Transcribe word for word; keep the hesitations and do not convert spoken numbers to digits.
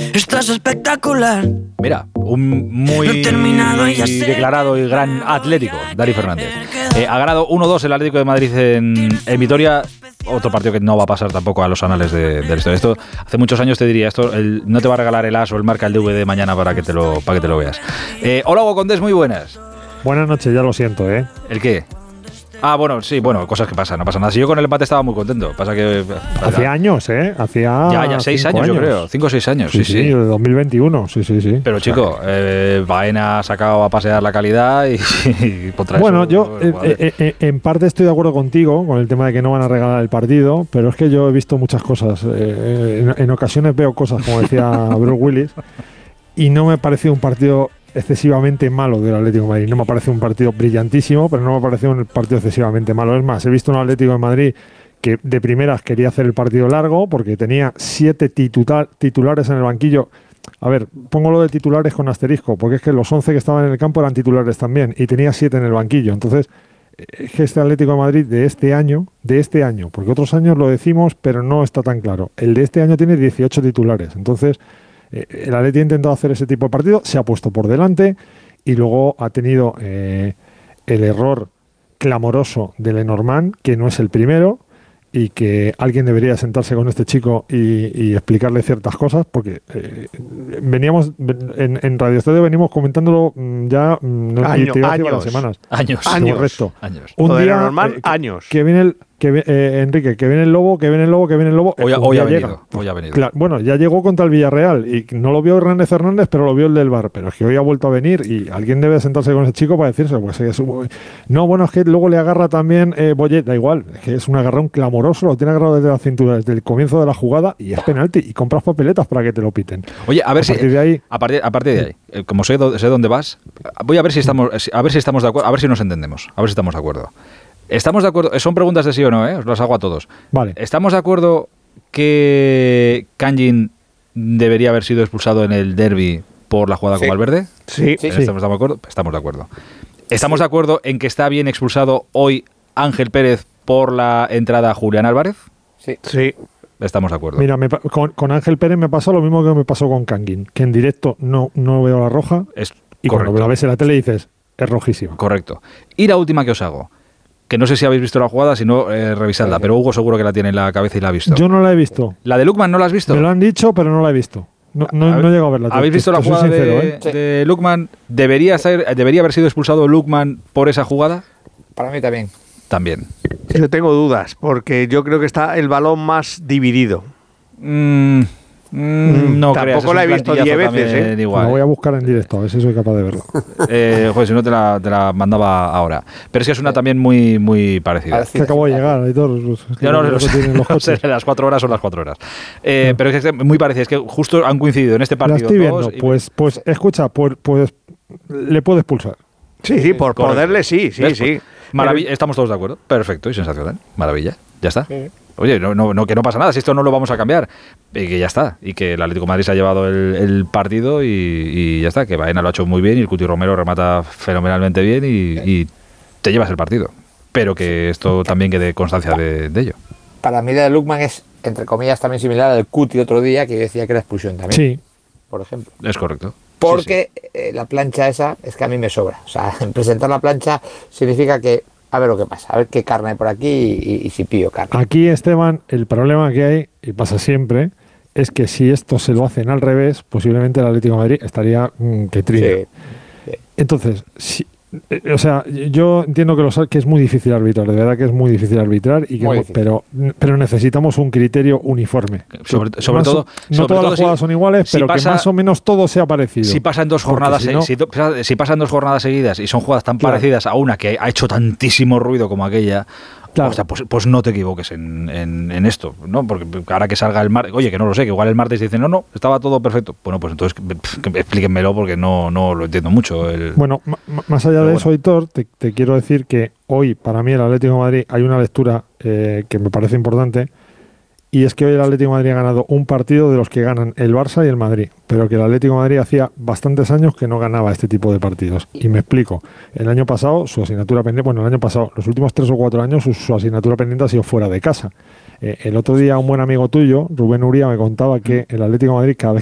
Estás espectacular. Mira, un muy declarado y gran Atlético, Dani Fernández. Eh, ha ganado uno dos el Atlético de Madrid en, en Vitoria. Otro partido que no va a pasar tampoco a los anales de, de la historia. Esto, hace muchos años te diría, esto el, no te va a regalar el as o el marca el D V D mañana para que te lo, para que te lo veas. Eh, hola, Hugo Condés, muy buenas. Buenas noches, ya lo siento, ¿eh? ¿El qué? Ah, bueno, sí, bueno, cosas que pasan, no pasa nada. Si yo con el empate estaba muy contento, pasa que... Hacía años, ¿eh? Hacía... Ya, ya, seis años, años, yo creo, cinco o seis años, sí, sí. Sí, sí, de dos mil veintiuno, sí, sí, sí. Pero, chico, eh, Baena ha sacado a pasear la calidad y... y contra bueno, eso, yo eh, eh, eh, en parte estoy de acuerdo contigo con el tema de que no van a regalar el partido, pero es que yo he visto muchas cosas. Eh, en, en ocasiones veo cosas, como decía Bruce Willis, y no me ha parecido un partido excesivamente malo del Atlético de Madrid. No me parece un partido brillantísimo, pero no me parece un partido excesivamente malo. Es más, he visto un Atlético de Madrid que de primeras quería hacer el partido largo porque tenía siete titular, titulares en el banquillo. A ver, pongo lo de titulares con asterisco, porque es que los once que estaban en el campo eran titulares también y tenía siete en el banquillo. Entonces, es que este Atlético de Madrid de este año, de este año, porque otros años lo decimos, pero no está tan claro. El de este año tiene dieciocho titulares. Entonces, el Atleti ha intentado hacer ese tipo de partido, se ha puesto por delante y luego ha tenido eh, el error clamoroso de Lenormand, que no es el primero, y que alguien debería sentarse con este chico y, y explicarle ciertas cosas, porque eh, veníamos en, en Radio Estadio venimos comentándolo ya no, Año, te iba a decir años, varias semanas. Años. Años. Correcto. Años. Un Lo de día Lenormand, eh, que, años. que viene el que eh, Enrique, que viene el lobo, que viene el lobo, que viene el lobo. Hoy, un hoy día ha venido. llega. Hoy ha venido. Claro, bueno, ya llegó contra el Villarreal y no lo vio Hernández Hernández, pero lo vio el del Bar. Pero es que hoy ha vuelto a venir y alguien debe sentarse con ese chico para decirse, pues es un... no, bueno, es que luego le agarra también eh, Boyet, da igual, es que es un agarrón clamoroso, lo tiene agarrado desde la cintura, desde el comienzo de la jugada y es penalti y compras papeletas para que te lo piten. Oye, a ver a si partir de ahí, a partir, a partir de ahí, eh, como sé, do, sé dónde vas, voy a ver si estamos a ver si estamos de acuerdo, a ver si nos entendemos, a ver si estamos de acuerdo. ¿Estamos de acuerdo? Son preguntas de sí o no, ¿eh? Os las hago a todos. Vale. ¿Estamos de acuerdo que Kangin debería haber sido expulsado en el derbi por la jugada Sí. con Valverde? Sí, Sí. ¿Estamos de acuerdo? Estamos de acuerdo. ¿Estamos de acuerdo en que está bien expulsado hoy Ángel Pérez por la entrada a Julián Álvarez? sí. sí. Estamos de acuerdo. mira, me, con, con Ángel Pérez me pasa lo mismo que me pasó con Kangin, que en directo no, no veo la roja Es y correcto. cuando la ves en la tele dices, es rojísima. Correcto. Y la última que os hago, que no sé si habéis visto la jugada, si no, eh, revisadla, pero Hugo seguro que la tiene en la cabeza y la ha visto. Yo no la he visto. ¿La de Lukman no la has visto? Me lo han dicho, pero no la he visto. No, no, no he llegado a verla. ¿Habéis te- visto te la soy jugada sincero, de, ¿eh? Sí. de Lukman? ¿Debería, ser, ¿Debería haber sido expulsado Lukman por esa jugada? Para mí también. También. Yo tengo dudas, porque yo creo que está el balón más dividido. Mm, mm, no Tampoco creas, es la un he visto plantillazo diez veces, también ¿eh? igual. La voy a buscar en directo, a ver si soy capaz de verla. Eh, joder, si no te la, te la mandaba ahora. Pero es que es una también muy, muy parecida. Es que acabo de llegar, Aitor. Es que Yo no, lo no, que tienen los no sé, coches. las cuatro horas son las cuatro horas. Eh, No. pero es que es muy parecida. Es que justo han coincidido en este La partido. estoy viendo. todos y- Pues, pues escucha, pues, pues le puedo expulsar. Sí, sí, por correcto. poderle sí, sí, ¿Ves? sí. Maravilla, estamos todos de acuerdo. Perfecto y sensacional. Maravilla. Ya está. Sí. Oye, no, no, no, que no pasa nada, si esto no lo vamos a cambiar. Y que ya está. Y que el Atlético de Madrid se ha llevado el, el partido y, y ya está. Que Baena lo ha hecho muy bien y el Cuti Romero remata fenomenalmente bien y, y te llevas el partido. Pero que esto también quede constancia de, de ello. Para mí la de Lukman es, entre comillas, también similar al del Cuti otro día, que decía que era expulsión también, Sí. por ejemplo. Es correcto. Porque eh, la plancha esa es que a mí me sobra. O sea, presentar la plancha significa que a ver lo que pasa, a ver qué carne hay por aquí y, y, y si pillo carne. Aquí, Esteban, el problema que hay, y pasa siempre, es que si esto se lo hacen al revés, posiblemente el Atlético de Madrid estaría mmm, que trina. Sí, sí. Entonces, si, eh, o sea, yo entiendo que, los, que es muy difícil arbitrar, de verdad que es muy difícil arbitrar, y que, Muy difícil. pero, pero necesitamos un criterio uniforme. Sobre, Que sobre más o- todo, no sobre todas todo las si- jugadas son iguales, si pero pasa- que más o menos todo sea parecido. Si pasan dos Porque jornadas, si se- no- si, to- si pasan dos jornadas seguidas y son jugadas tan Claro. parecidas a una que ha hecho tantísimo ruido como aquella, Claro. o sea, pues, pues no te equivoques en, en, en esto, ¿no? Porque ahora que salga el martes, oye, que no lo sé, que igual el martes dicen, no, no, estaba todo perfecto. Bueno, pues entonces pff, que explíquenmelo porque no, no lo entiendo mucho. El... Bueno, ma- ma- más allá Pero de bueno. eso, Aitor, te, te quiero decir que hoy, para mí, el Atlético de Madrid, hay una lectura eh, que me parece importante, y es que hoy el Atlético de Madrid ha ganado un partido de los que ganan el Barça y el Madrid, pero que el Atlético de Madrid hacía bastantes años que no ganaba este tipo de partidos. Y me explico. El año pasado, su asignatura pendiente, bueno, el año pasado, los últimos tres o cuatro años, su, su asignatura pendiente ha sido fuera de casa. Eh, el otro día un buen amigo tuyo, Rubén Uría, me contaba que el Atlético de Madrid, cada vez